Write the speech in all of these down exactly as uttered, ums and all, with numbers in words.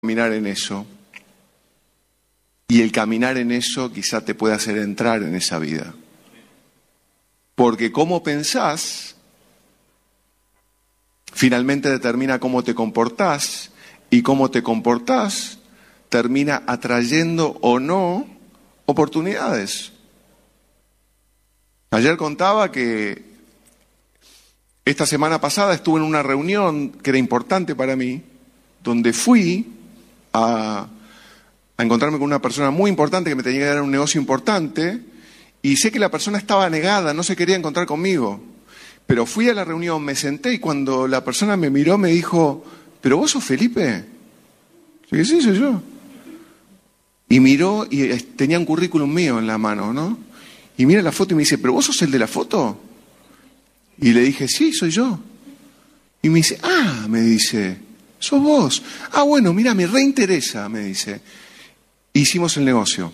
caminar en eso. Y el caminar en eso quizá te pueda hacer entrar en esa vida. Porque cómo pensás, finalmente determina cómo te comportás, y cómo te comportás termina atrayendo o no oportunidades. Ayer contaba que esta semana pasada estuve en una reunión que era importante para mí, donde fui a, a encontrarme con una persona muy importante que me tenía que dar un negocio importante, y sé que la persona estaba negada, no se quería encontrar conmigo. Pero fui a la reunión, me senté, y cuando la persona me miró me dijo: ¿pero vos sos Felipe? Yo dije: sí, soy yo. Y miró y tenía un currículum mío en la mano, ¿no? Y mira la foto y me dice: ¿pero vos sos el de la foto? Y le dije: sí, soy yo. Y me dice: ah, me dice, sos vos. Ah, bueno, mira, me reinteresa, me dice. Hicimos el negocio.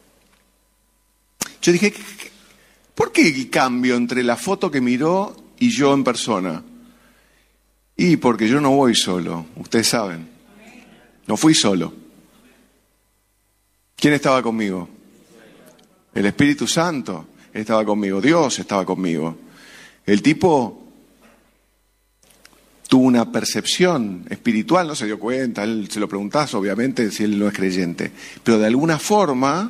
Yo dije: ¿por qué el cambio entre la foto que miró y yo en persona? Y porque yo no voy solo, ustedes saben. No fui solo. ¿Quién estaba conmigo? El Espíritu Santo estaba conmigo, Dios estaba conmigo. El tipo tuvo una percepción espiritual, no se dio cuenta, él se lo preguntás obviamente si él no es creyente, pero de alguna forma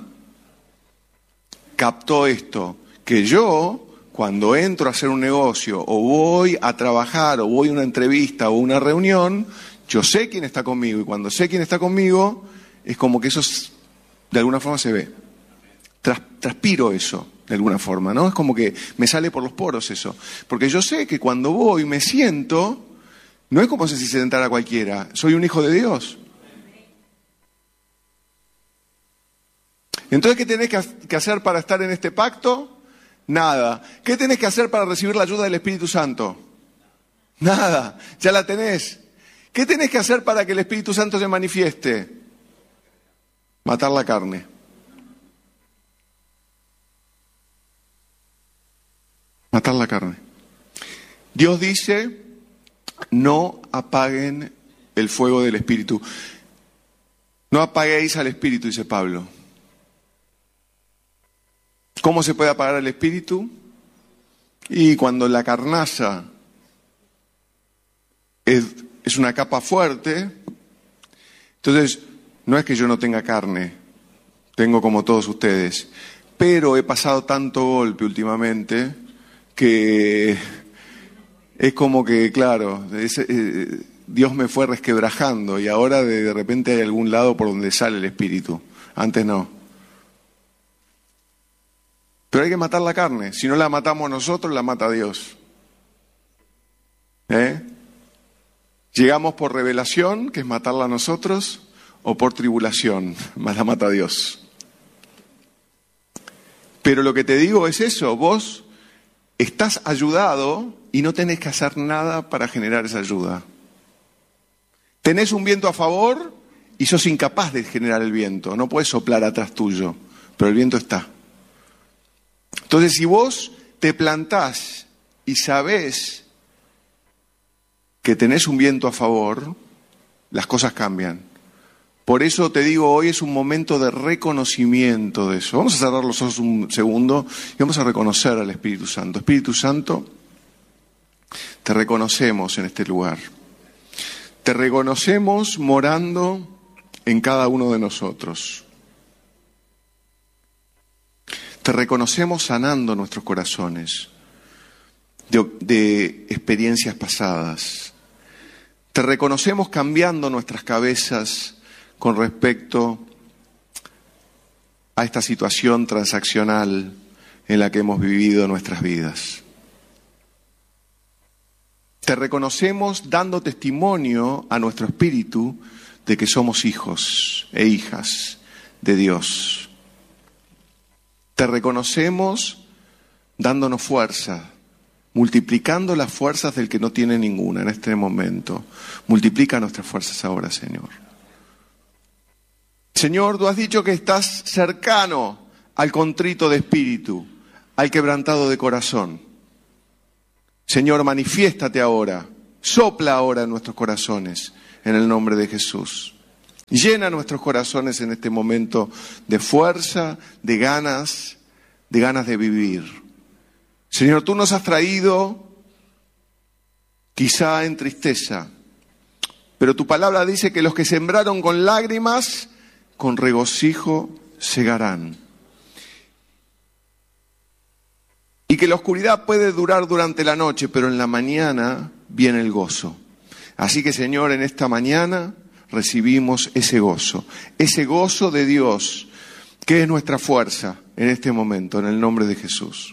captó esto, que yo cuando entro a hacer un negocio o voy a trabajar o voy a una entrevista o una reunión, yo sé quién está conmigo, y cuando sé quién está conmigo es como que eso de alguna forma se ve. Tras, transpiro eso, de alguna forma, ¿no? Es como que me sale por los poros eso. Porque yo sé que cuando voy me siento, no es como si se sentara cualquiera, soy un hijo de Dios. Entonces, ¿qué tenés que hacer para estar en este pacto? Nada. ¿Qué tenés que hacer para recibir la ayuda del Espíritu Santo? Nada, ya la tenés. ¿Qué tenés que hacer para que el Espíritu Santo se manifieste? Matar la carne. Matar la carne. Dios dice: no apaguen el fuego del Espíritu. No apaguéis al Espíritu, dice Pablo. ¿Cómo se puede apagar el Espíritu? Y cuando la carnaza es, es una capa fuerte, entonces no es que yo no tenga carne, tengo como todos ustedes, pero he pasado tanto golpe últimamente que es como que, claro, es, eh, Dios me fue resquebrajando y ahora de, de repente hay algún lado por donde sale el Espíritu, antes no. Pero hay que matar la carne. Si no la matamos nosotros, la mata Dios. ¿Eh? Llegamos por revelación, que es matarla a nosotros, o por tribulación, más la mata Dios. Pero lo que te digo es eso, vos estás ayudado y no tenés que hacer nada para generar esa ayuda. Tenés un viento a favor y sos incapaz de generar el viento. No puedes soplar atrás tuyo, pero el viento está. Entonces, si vos te plantás y sabés que tenés un viento a favor, las cosas cambian. Por eso te digo, hoy es un momento de reconocimiento de eso. Vamos a cerrar los ojos un segundo y vamos a reconocer al Espíritu Santo. Espíritu Santo, te reconocemos en este lugar. Te reconocemos morando en cada uno de nosotros. Te reconocemos sanando nuestros corazones de, de experiencias pasadas. Te reconocemos cambiando nuestras cabezas con respecto a esta situación transaccional en la que hemos vivido nuestras vidas. Te reconocemos dando testimonio a nuestro espíritu de que somos hijos e hijas de Dios. Te reconocemos dándonos fuerza, multiplicando las fuerzas del que no tiene ninguna en este momento. Multiplica nuestras fuerzas ahora, Señor. Señor, tú has dicho que estás cercano al contrito de espíritu, al quebrantado de corazón. Señor, manifiéstate ahora, sopla ahora en nuestros corazones, en el nombre de Jesús. Llena nuestros corazones en este momento de fuerza, de ganas, de ganas de vivir. Señor, tú nos has traído quizá en tristeza, pero tu palabra dice que los que sembraron con lágrimas, con regocijo segarán. Y que la oscuridad puede durar durante la noche, pero en la mañana viene el gozo. Así que, Señor, en esta mañana recibimos ese gozo, ese gozo de Dios, que es nuestra fuerza en este momento, en el nombre de Jesús.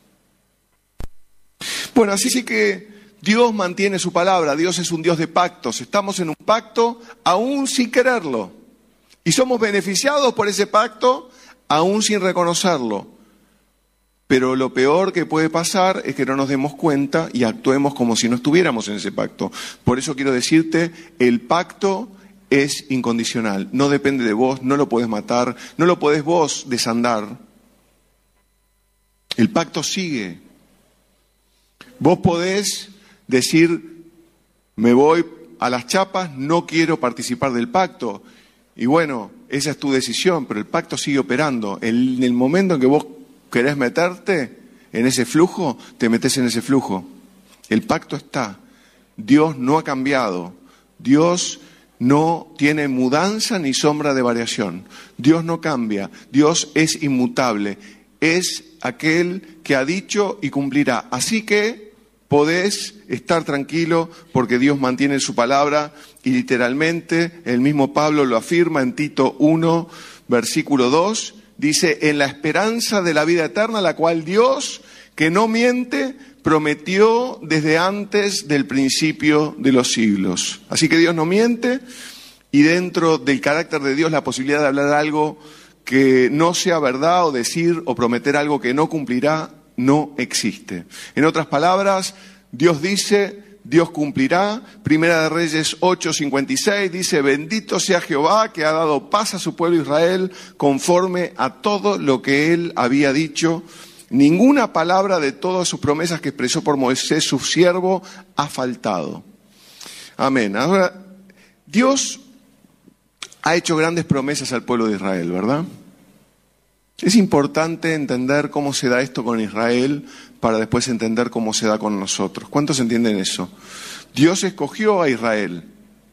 Bueno, así sí que Dios mantiene su palabra, Dios es un Dios de pactos, estamos en un pacto aún sin quererlo, y somos beneficiados por ese pacto aún sin reconocerlo. Pero lo peor que puede pasar es que no nos demos cuenta y actuemos como si no estuviéramos en ese pacto. Por eso quiero decirte, el pacto es incondicional, no depende de vos, no lo podés matar, no lo podés vos desandar. El pacto sigue. Vos podés decir, me voy a las chapas, no quiero participar del pacto. Y bueno, esa es tu decisión, pero el pacto sigue operando. En el momento en que vos querés meterte en ese flujo, te metés en ese flujo. El pacto está. Dios no ha cambiado. Dios no tiene mudanza ni sombra de variación. Dios no cambia. Dios es inmutable. Es aquel que ha dicho y cumplirá. Así que podés estar tranquilo porque Dios mantiene su palabra y literalmente el mismo Pablo lo afirma en Tito uno, versículo dos. Dice, en la esperanza de la vida eterna, la cual Dios, que no miente, prometió desde antes del principio de los siglos. Así que Dios no miente y dentro del carácter de Dios la posibilidad de hablar algo que no sea verdad o decir o prometer algo que no cumplirá no existe. En otras palabras, Dios dice, Dios cumplirá. Primera de Reyes ocho, cincuenta y seis dice, bendito sea Jehová que ha dado paz a su pueblo Israel conforme a todo lo que él había dicho. Ninguna palabra de todas sus promesas que expresó por Moisés, su siervo, ha faltado. Amén. Ahora, Dios ha hecho grandes promesas al pueblo de Israel, ¿verdad? Es importante entender cómo se da esto con Israel para después entender cómo se da con nosotros. ¿Cuántos entienden eso? Dios escogió a Israel.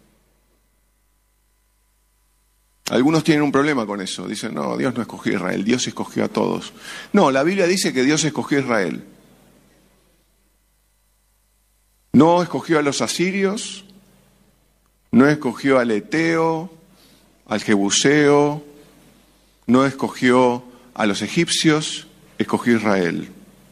Algunos tienen un problema con eso. Dicen, no, Dios no escogió a Israel, Dios escogió a todos. No, la Biblia dice que Dios escogió a Israel. No escogió a los asirios, no escogió al eteo, al jebuseo, no escogió a los egipcios, escogió a Israel.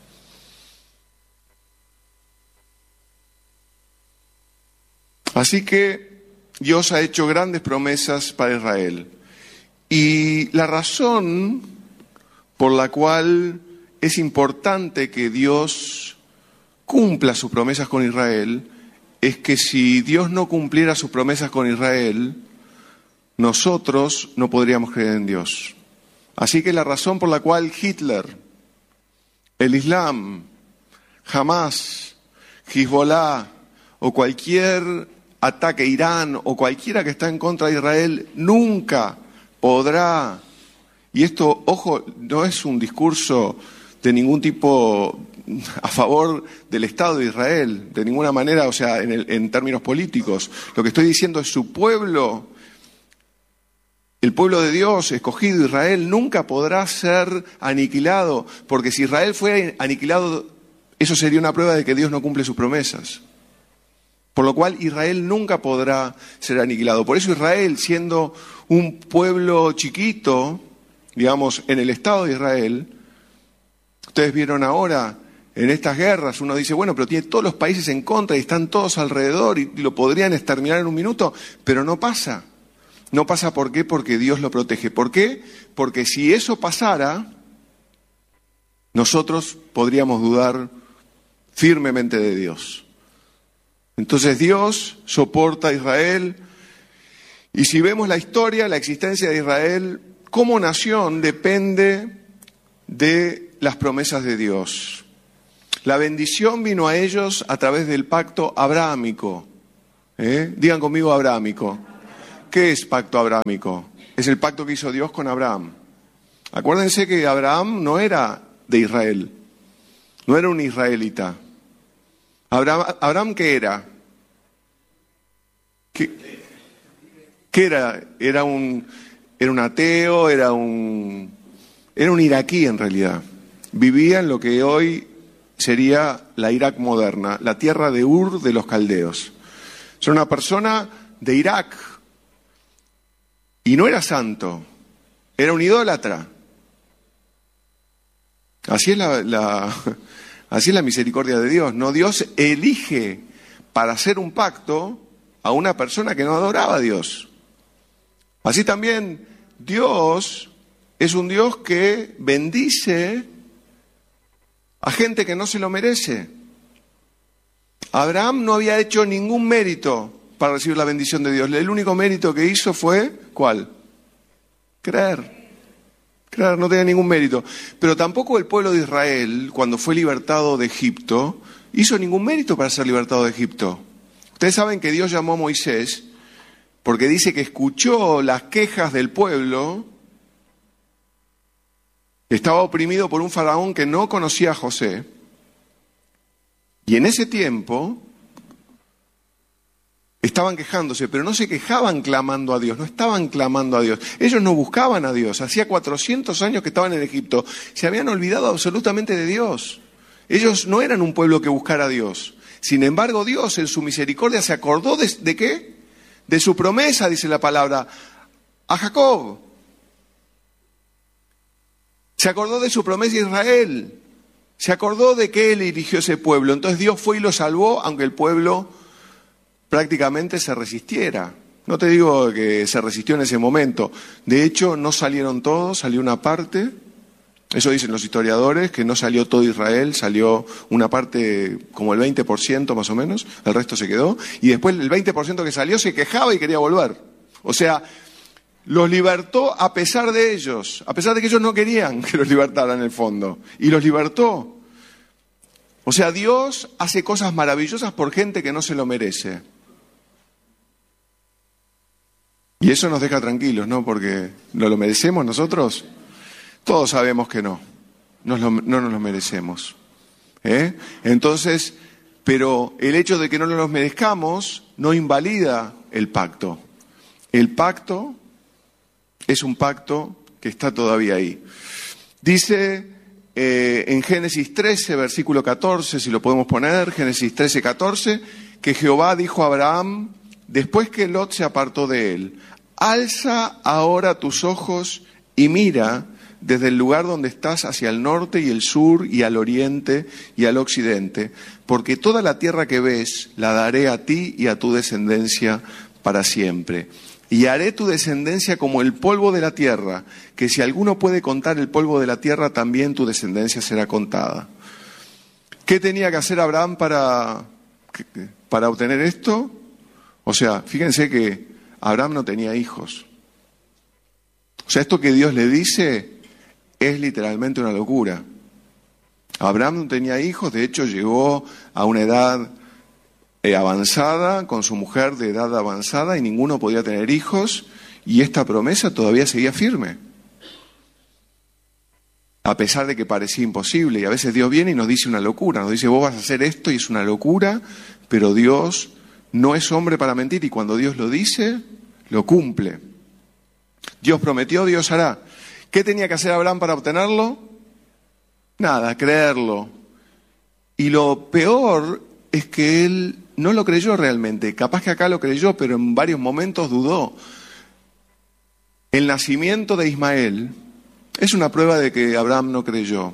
Así que Dios ha hecho grandes promesas para Israel. Y la razón por la cual es importante que Dios cumpla sus promesas con Israel es que si Dios no cumpliera sus promesas con Israel, nosotros no podríamos creer en Dios. Así que la razón por la cual Hitler, el Islam, Hamas, Hezbollah o cualquier ataque, Irán o cualquiera que está en contra de Israel nunca podrá, y esto, ojo, no es un discurso de ningún tipo a favor del Estado de Israel, de ninguna manera, o sea, en, el, en términos políticos. Lo que estoy diciendo es su pueblo, el pueblo de Dios, escogido Israel, nunca podrá ser aniquilado, porque si Israel fuera aniquilado, eso sería una prueba de que Dios no cumple sus promesas. Por lo cual Israel nunca podrá ser aniquilado. Por eso Israel, siendo un pueblo chiquito, digamos, en el Estado de Israel, ustedes vieron ahora en estas guerras, uno dice, bueno, pero tiene todos los países en contra y están todos alrededor y lo podrían exterminar en un minuto, pero no pasa. No pasa, ¿por qué? Porque Dios lo protege. ¿Por qué? Porque si eso pasara, nosotros podríamos dudar firmemente de Dios. Entonces Dios soporta a Israel, y si vemos la historia, la existencia de Israel como nación depende de las promesas de Dios. La bendición vino a ellos a través del pacto abrahámico. ¿Eh? Digan conmigo abrahámico. ¿Qué es pacto abrahámico? Es el pacto que hizo Dios con Abraham. Acuérdense que Abraham no era de Israel, no era un israelita. Abraham, ¿Abraham qué era? ¿Qué, qué era? Era un, era un ateo, era un, era un iraquí en realidad. Vivía en lo que hoy sería la Irak moderna, la tierra de Ur de los caldeos. Era una persona de Irak y no era santo, era un idólatra. Así es la, la, así es la misericordia de Dios, ¿no? Dios elige para hacer un pacto a una persona que no adoraba a Dios. Así también Dios es un Dios que bendice a gente que no se lo merece. Abraham no había hecho ningún mérito para recibir la bendición de Dios. El único mérito que hizo fue, ¿cuál? Creer. Creer, no tenía ningún mérito. Pero tampoco el pueblo de Israel, cuando fue libertado de Egipto, hizo ningún mérito para ser libertado de Egipto. Ustedes saben que Dios llamó a Moisés porque dice que escuchó las quejas del pueblo. Estaba oprimido por un faraón que no conocía a José. Y en ese tiempo estaban quejándose, pero no se quejaban clamando a Dios, no estaban clamando a Dios. Ellos no buscaban a Dios. Hacía cuatrocientos años que estaban en Egipto. Se habían olvidado absolutamente de Dios. Ellos no eran un pueblo que buscara a Dios. Sin embargo, Dios en su misericordia se acordó de, ¿de qué? De su promesa, dice la palabra, a Jacob. Se acordó de su promesa a Israel. Se acordó de que Él eligió ese pueblo. Entonces Dios fue y lo salvó, aunque el pueblo prácticamente se resistiera. No te digo que se resistió en ese momento. De hecho, no salieron todos, salió una parte. Eso dicen los historiadores, que no salió todo Israel, salió una parte como el veinte por ciento más o menos, el resto se quedó. Y después el veinte por ciento que salió se quejaba y quería volver. O sea, los libertó a pesar de ellos, a pesar de que ellos no querían que los libertaran en el fondo. Y los libertó. O sea, Dios hace cosas maravillosas por gente que no se lo merece. Y eso nos deja tranquilos, ¿no? Porque ¿no lo merecemos nosotros? Todos sabemos que no, nos lo, no nos lo merecemos. ¿eh? Entonces, pero el hecho de que no nos lo merezcamos no invalida el pacto. El pacto es un pacto que está todavía ahí. Dice eh, en Génesis trece, versículo catorce, si lo podemos poner, Génesis trece, catorce, que Jehová dijo a Abraham, después que Lot se apartó de él, alza ahora tus ojos y mira desde el lugar donde estás hacia el norte y el sur y al oriente y al occidente, porque toda la tierra que ves la daré a ti y a tu descendencia para siempre. Y haré tu descendencia como el polvo de la tierra, que si alguno puede contar el polvo de la tierra, también tu descendencia será contada. ¿Qué tenía que hacer Abraham para, para obtener esto? O sea, fíjense que Abraham no tenía hijos. O sea, esto que Dios le dice es literalmente una locura. Abraham no tenía hijos, de hecho llegó a una edad eh, avanzada, con su mujer de edad avanzada, y ninguno podía tener hijos, y esta promesa todavía seguía firme. A pesar de que parecía imposible, y a veces Dios viene y nos dice una locura, nos dice, vos vas a hacer esto y es una locura, pero Dios no es hombre para mentir, y cuando Dios lo dice, lo cumple. Dios prometió, Dios hará. ¿Qué tenía que hacer Abraham para obtenerlo? Nada, creerlo. Y lo peor es que él no lo creyó realmente. Capaz que acá lo creyó, pero en varios momentos dudó. El nacimiento de Ismael es una prueba de que Abraham no creyó.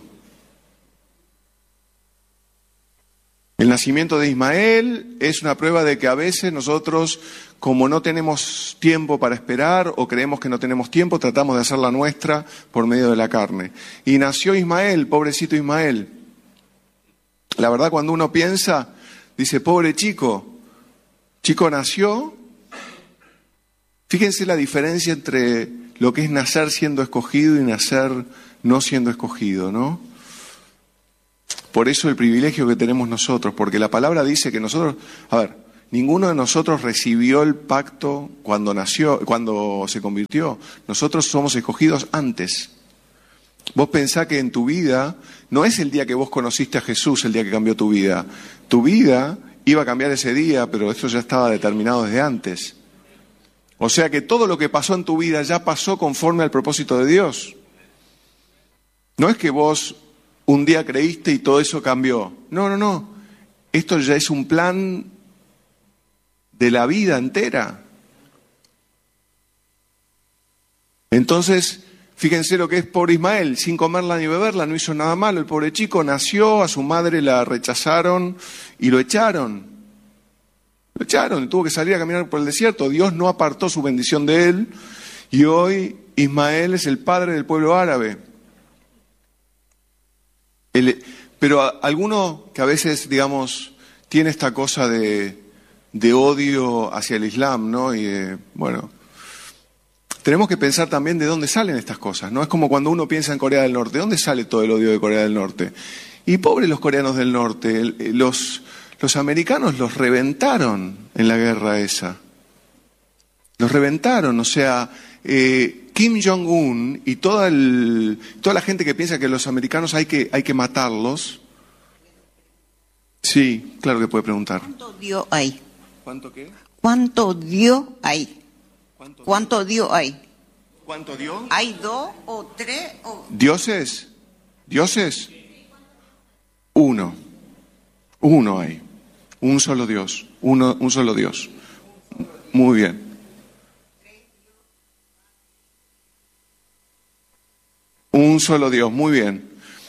El nacimiento de Ismael es una prueba de que a veces nosotros, como no tenemos tiempo para esperar o creemos que no tenemos tiempo, tratamos de hacer la nuestra por medio de la carne. Y nació Ismael, pobrecito Ismael. La verdad, cuando uno piensa, dice, pobre chico, chico nació. Fíjense la diferencia entre lo que es nacer siendo escogido y nacer no siendo escogido, ¿no? Por eso el privilegio que tenemos nosotros, porque la palabra dice que nosotros, a ver, Ninguno de nosotros recibió el pacto cuando nació, cuando se convirtió. Nosotros somos escogidos antes. Vos pensás que en tu vida, no es el día que vos conociste a Jesús el día que cambió tu vida. Tu vida iba a cambiar ese día, pero esto ya estaba determinado desde antes. O sea que todo lo que pasó en tu vida ya pasó conforme al propósito de Dios. No es que vos un día creíste y todo eso cambió. No, no, no. Esto ya es un plan de la vida entera. Entonces, fíjense lo que es pobre Ismael, sin comerla ni beberla, no hizo nada malo. El pobre chico nació, a su madre la rechazaron y lo echaron. Lo echaron, tuvo que salir a caminar por el desierto. Dios no apartó su bendición de él y hoy Ismael es el padre del pueblo árabe. El, pero a, alguno que a veces, digamos, tiene esta cosa de, de odio hacia el Islam, ¿no? Y de, bueno, tenemos que pensar también de dónde salen estas cosas, ¿no? Es como cuando uno piensa en Corea del Norte. ¿De dónde sale todo el odio de Corea del Norte? Y pobres los coreanos del norte, el, los, los americanos los reventaron en la guerra esa. Los reventaron, o sea, eh, Kim Jong-un y toda, el, toda la gente que piensa que los americanos hay que, hay que matarlos. Sí, claro que puede preguntar. ¿Cuánto dio ahí? ¿Cuánto qué? ¿Cuánto dio ahí? ¿Cuánto, ¿Cuánto dio ahí? ¿Cuánto dio? ¿Hay dos o tres? O... ¿Dioses? ¿Dioses? Uno. Uno hay. Un solo Dios. Uno, un solo Dios. Muy bien. Un solo Dios. Muy bien.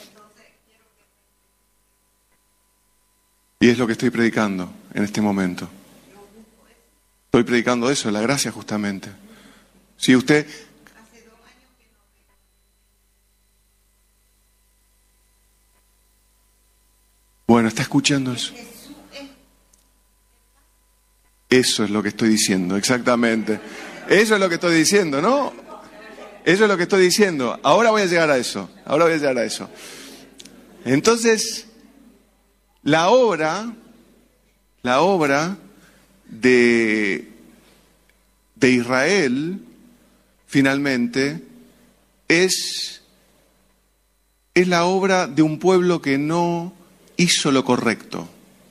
Y es lo que estoy predicando en este momento. Estoy predicando eso, la gracia justamente. Si usted... Bueno, está escuchando eso. Eso es lo que estoy diciendo, exactamente. Eso es lo que estoy diciendo, ¿no? Eso es lo que estoy diciendo. Ahora voy a llegar a eso. Ahora voy a llegar a eso. Entonces, la obra, la obra de, de Israel, finalmente, es, es la obra de un pueblo que no hizo lo correcto.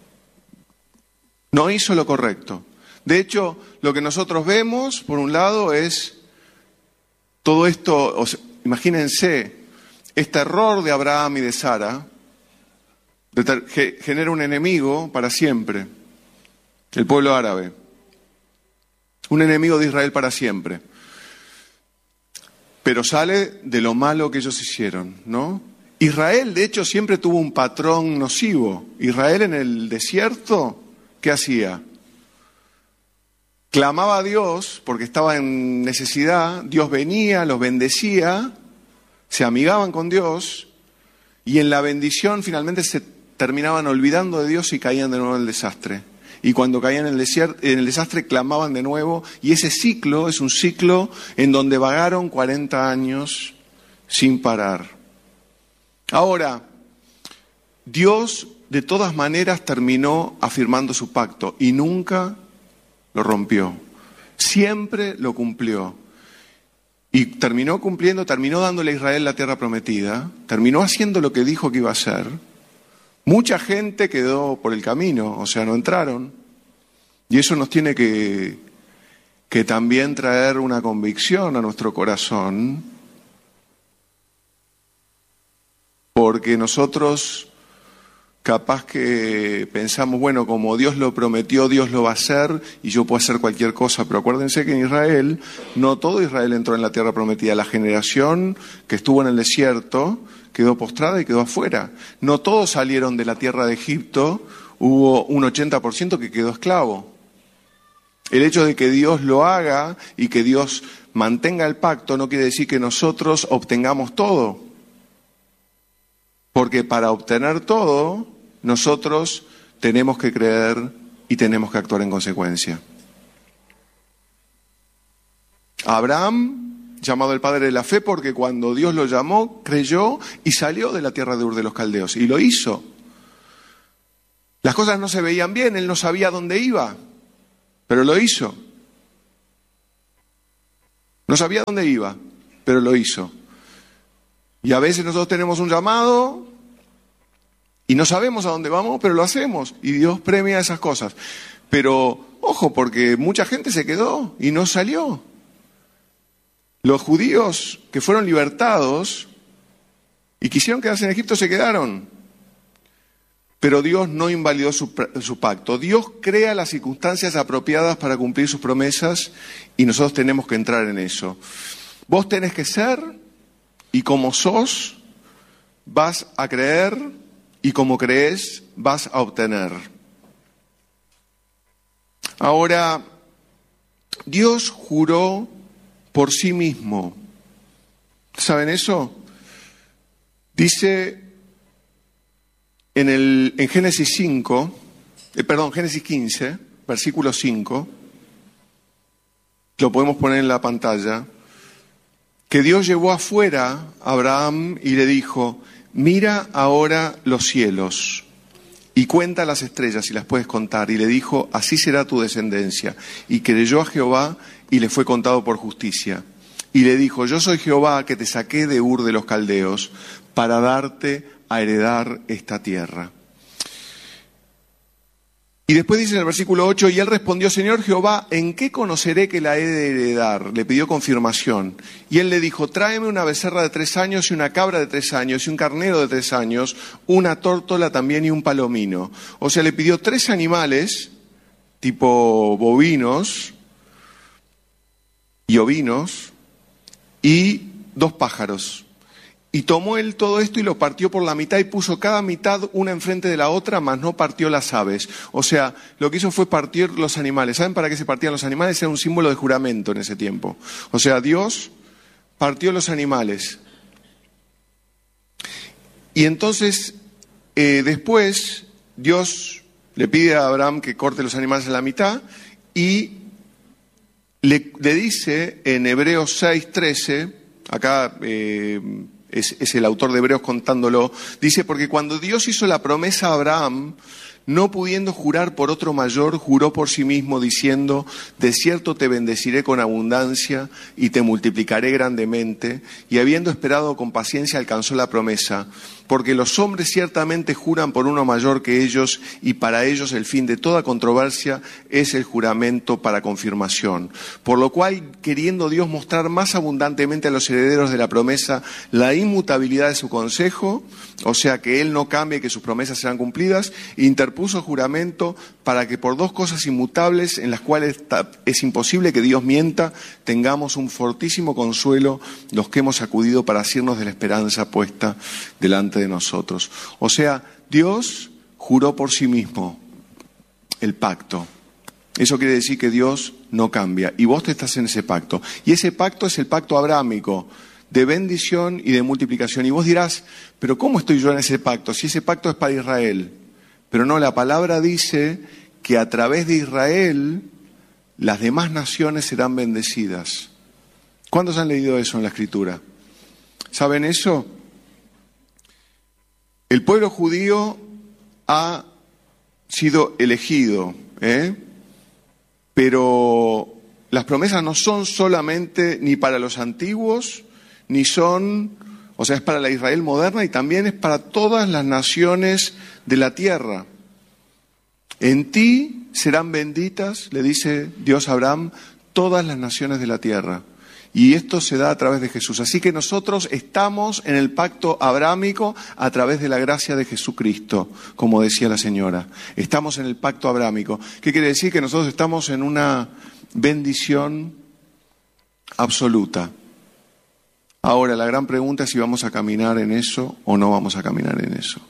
No hizo lo correcto. De hecho, lo que nosotros vemos, por un lado, es todo esto, o sea, imagínense, este error de Abraham y de Sara de ter, ge, genera un enemigo para siempre, el pueblo árabe. Un enemigo de Israel para siempre. Pero sale de lo malo que ellos hicieron, ¿no? Israel, de hecho, siempre tuvo un patrón nocivo. Israel en el desierto, ¿qué hacía? Clamaba a Dios porque estaba en necesidad, Dios venía, los bendecía, se amigaban con Dios y en la bendición finalmente se terminaban olvidando de Dios y caían de nuevo en el desastre. Y cuando caían en el, desierto, en el desastre clamaban de nuevo y ese ciclo es un ciclo en donde vagaron cuarenta años sin parar. Ahora, Dios de todas maneras terminó afirmando su pacto y nunca lo rompió. Siempre lo cumplió. Y terminó cumpliendo, terminó dándole a Israel la tierra prometida, terminó haciendo lo que dijo que iba a hacer. Mucha gente quedó por el camino, o sea, no entraron. Y eso nos tiene que, que también traer una convicción a nuestro corazón, porque nosotros capaz que pensamos, bueno, como Dios lo prometió, Dios lo va a hacer y yo puedo hacer cualquier cosa. Pero acuérdense que en Israel, no todo Israel entró en la tierra prometida. La generación que estuvo en el desierto quedó postrada y quedó afuera. No todos salieron de la tierra de Egipto, hubo un ochenta por ciento que quedó esclavo. El hecho de que Dios lo haga y que Dios mantenga el pacto no quiere decir que nosotros obtengamos todo. Porque para obtener todo, nosotros tenemos que creer y tenemos que actuar en consecuencia. Abraham, llamado el padre de la fe, porque cuando Dios lo llamó, creyó y salió de la tierra de Ur de los Caldeos. Y lo hizo. Las cosas no se veían bien, él no sabía dónde iba. pero lo hizo. No sabía dónde iba, pero lo hizo. Y a veces nosotros tenemos un llamado y no sabemos a dónde vamos, pero lo hacemos. Y Dios premia esas cosas. Pero, ojo, porque mucha gente se quedó y no salió. Los judíos que fueron libertados y quisieron quedarse en Egipto se quedaron. Pero Dios no invalidó su, su pacto. Dios crea las circunstancias apropiadas para cumplir sus promesas y nosotros tenemos que entrar en eso. Vos tenés que ser y como sos vas a creer y como crees vas a obtener. Ahora, Dios juró por sí mismo. ¿Saben eso? Dice en, el, en Génesis cinco, eh, perdón, Génesis quince, versículo cinco, lo podemos poner en la pantalla, que Dios llevó afuera a Abraham y le dijo, mira ahora los cielos y cuenta las estrellas si las puedes contar. Y le dijo, así será tu descendencia. Y creyó a Jehová y le fue contado por justicia. Y le dijo, yo soy Jehová que te saqué de Ur de los Caldeos para darte a heredar esta tierra. Y después dice en el versículo ocho, y él respondió, Señor Jehová, ¿en qué conoceré que la he de heredar? Le pidió confirmación. Y él le dijo, tráeme una becerra de tres años y una cabra de tres años y un carnero de tres años, una tórtola también y un palomino. O sea, le pidió tres animales, tipo bovinos y ovinos, y dos pájaros. Y tomó él todo esto y lo partió por la mitad y puso cada mitad una enfrente de la otra, mas no partió las aves. O sea, lo que hizo fue partir los animales. ¿Saben para qué se partían los animales? Era un símbolo de juramento en ese tiempo. O sea, Dios partió los animales. Y entonces, eh, después, Dios le pide a Abraham que corte los animales a la mitad y le, le dice en Hebreos seis trece, acá... Eh, Es, es el autor de Hebreos contándolo, dice, porque cuando Dios hizo la promesa a Abraham, no pudiendo jurar por otro mayor, juró por sí mismo diciendo, de cierto te bendeciré con abundancia y te multiplicaré grandemente, y habiendo esperado con paciencia alcanzó la promesa, porque los hombres ciertamente juran por uno mayor que ellos, y para ellos el fin de toda controversia es el juramento para confirmación. Por lo cual, queriendo Dios mostrar más abundantemente a los herederos de la promesa la inmutabilidad de su consejo, o sea que Él no cambie, que sus promesas serán cumplidas, interpuso juramento para que por dos cosas inmutables en las cuales es imposible que Dios mienta, tengamos un fortísimo consuelo los que hemos acudido para asirnos de la esperanza puesta delante de nosotros. O sea, Dios juró por sí mismo el pacto. Eso quiere decir que Dios no cambia y vos te estás en ese pacto. Y ese pacto es el pacto abrámico, de bendición y de multiplicación. Y vos dirás, pero ¿cómo estoy yo en ese pacto? Si ese pacto es para Israel. Pero no, la palabra dice que a través de Israel las demás naciones serán bendecidas. ¿Cuántos han leído eso en la Escritura? ¿Saben eso? El pueblo judío ha sido elegido, ¿eh? Pero las promesas no son solamente ni para los antiguos, ni son, o sea, es para la Israel moderna y también es para todas las naciones de la tierra. En ti serán benditas, le dice Dios a Abraham, todas las naciones de la tierra. Y esto se da a través de Jesús. Así que nosotros estamos en el pacto abrámico a través de la gracia de Jesucristo, como decía la señora. Estamos en el pacto abrámico. ¿Qué quiere decir? Que nosotros estamos en una bendición absoluta. Ahora, la gran pregunta es si vamos a caminar en eso o no vamos a caminar en eso.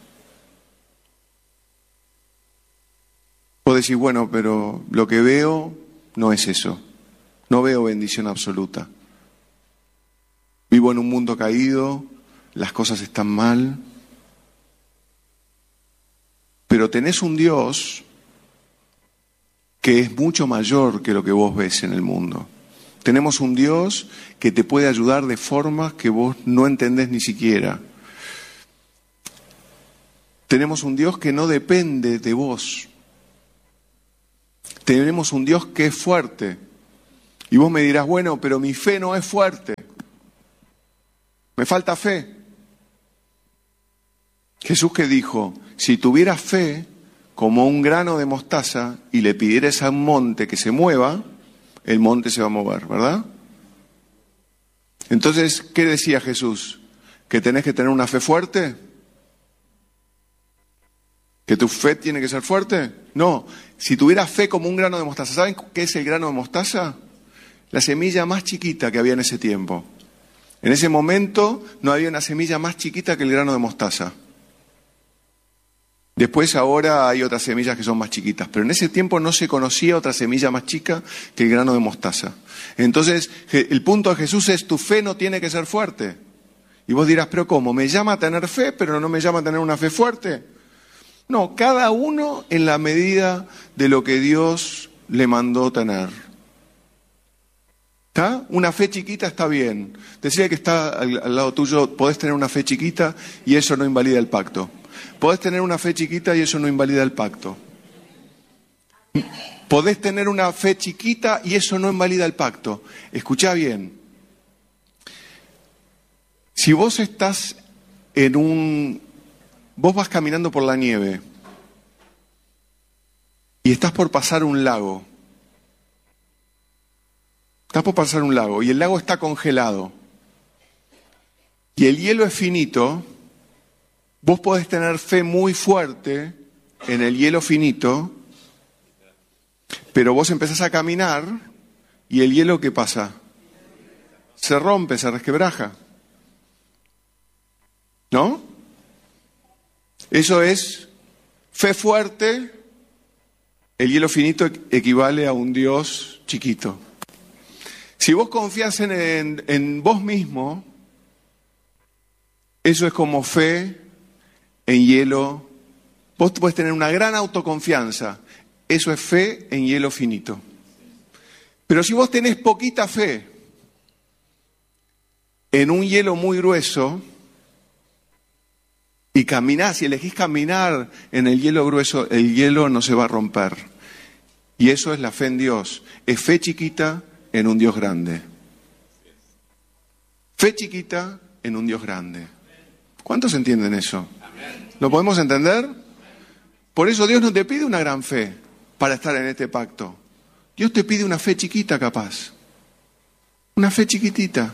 Puedo decir, bueno, pero lo que veo no es eso. No veo bendición absoluta. Vivo en un mundo caído, las cosas están mal. Pero tenés un Dios que es mucho mayor que lo que vos ves en el mundo. Tenemos un Dios que te puede ayudar de formas que vos no entendés ni siquiera. Tenemos un Dios que no depende de vos. Tenemos un Dios que es fuerte. Y vos me dirás, bueno, pero mi fe no es fuerte. Me falta fe. Jesús que dijo, si tuvieras fe como un grano de mostaza y le pidieras a un monte que se mueva, el monte se va a mover, ¿verdad? Entonces, ¿qué decía Jesús? ¿Que tenés que tener una fe fuerte? ¿Que tu fe tiene que ser fuerte? No, si tuvieras fe como un grano de mostaza, ¿saben qué es el grano de mostaza? La semilla más chiquita que había en ese tiempo. En ese momento no había una semilla más chiquita que el grano de mostaza. Después ahora hay otras semillas que son más chiquitas, pero en ese tiempo no se conocía otra semilla más chica que el grano de mostaza. Entonces, el punto de Jesús es, tu fe no tiene que ser fuerte. Y vos dirás, pero ¿cómo? ¿Me llama a tener fe, pero no me llama a tener una fe fuerte? No, cada uno en la medida de lo que Dios le mandó tener. ¿Está? Una fe chiquita está bien. Decía que está al, al lado tuyo, podés tener una fe chiquita y eso no invalida el pacto. Podés tener una fe chiquita y eso no invalida el pacto. Podés tener una fe chiquita y eso no invalida el pacto. Escuchá bien. Si vos estás en un... Vos vas caminando por la nieve y estás por pasar un lago. Estás por pasar un lago y el lago está congelado. Y el hielo es finito. Vos podés tener fe muy fuerte en el hielo finito, pero vos empezás a caminar y el hielo, ¿qué pasa? Se rompe, se resquebraja. ¿No? Eso es fe fuerte. El hielo finito equivale a un Dios chiquito. Si vos confías en, en, en vos mismo, eso es como fe en hielo. Vos podés tener una gran autoconfianza. Eso es fe en hielo finito. Pero si vos tenés poquita fe en un hielo muy grueso y caminás y elegís caminar en el hielo grueso, el hielo no se va a romper. Y eso es la fe en Dios. Es fe chiquita en un Dios grande. Fe chiquita en un Dios grande. ¿Cuántos entienden eso? ¿Lo podemos entender? Por eso Dios no te pide una gran fe para estar en este pacto. Dios te pide una fe chiquita capaz. Una fe chiquitita.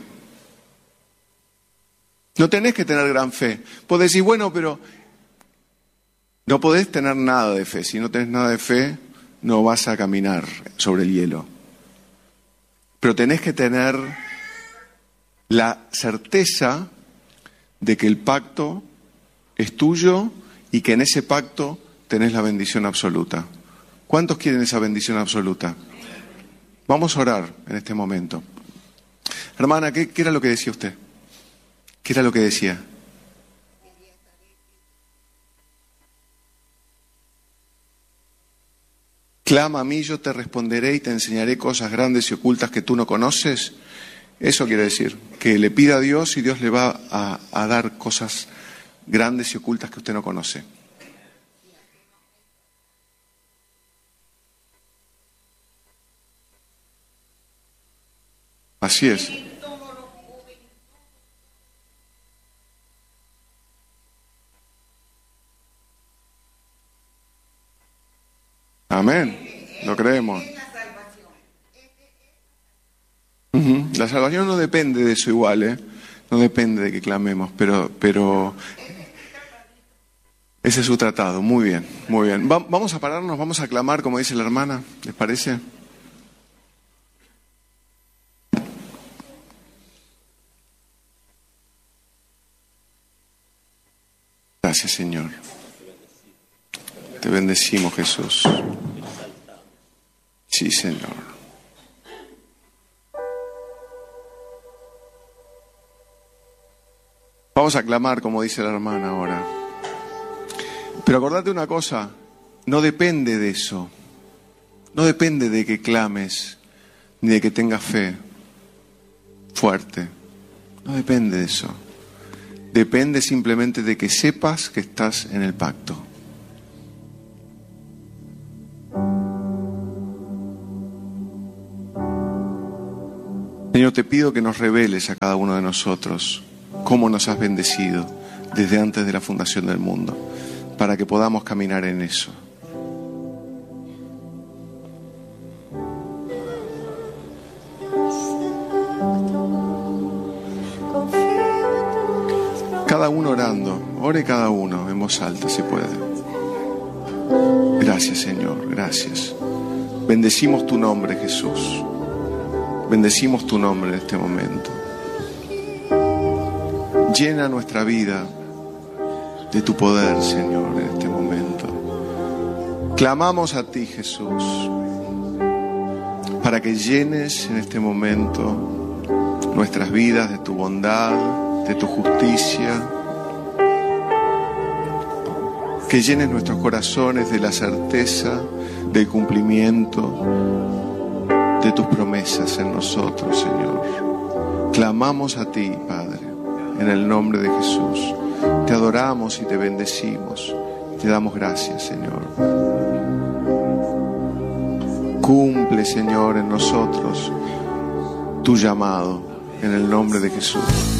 No tenés que tener gran fe. Podés decir, bueno, pero no podés tener nada de fe. Si no tenés nada de fe, no vas a caminar sobre el hielo. Pero tenés que tener la certeza de que el pacto es tuyo y que en ese pacto tenés la bendición absoluta. ¿Cuántos quieren esa bendición absoluta? Vamos a orar en este momento. Hermana, ¿qué, qué era lo que decía usted? ¿Qué era lo que decía? Clama a mí, yo te responderé y te enseñaré cosas grandes y ocultas que tú no conoces. Eso quiere decir, que le pida a Dios y Dios le va a, a dar cosas grandes y ocultas que usted no conoce. Así es. Amén. Lo creemos. Uh-huh. La salvación no depende de eso igual, ¿eh? No depende de que clamemos, pero, pero ese es su tratado. Muy bien, muy bien. Va, vamos a pararnos, vamos a clamar, como dice la hermana, ¿les parece? Gracias, Señor. Te bendecimos, Jesús. Sí, Señor. Vamos a clamar, como dice la hermana ahora. Pero acordate una cosa, no depende de eso. No depende de que clames, ni de que tengas fe fuerte. No depende de eso. Depende simplemente de que sepas que estás en el pacto. te pido que nos reveles a cada uno de nosotros cómo nos has bendecido desde antes de la fundación del mundo, para que podamos caminar en eso. Cada uno orando, ore cada uno en voz alta si puede. Gracias, Señor, gracias. Bendecimos tu nombre, Jesús. Bendecimos tu nombre en este momento. Llena nuestra vida de tu poder, Señor, en este momento. Clamamos a ti, Jesús, para que llenes en este momento nuestras vidas de tu bondad, de tu justicia, que llenes nuestros corazones de la certeza del cumplimiento de tus promesas en nosotros, Señor. Clamamos a ti, Padre, en el nombre de Jesús. Te adoramos y te bendecimos. Te damos gracias, Señor. Cumple, Señor, en nosotros tu llamado, en el nombre de Jesús.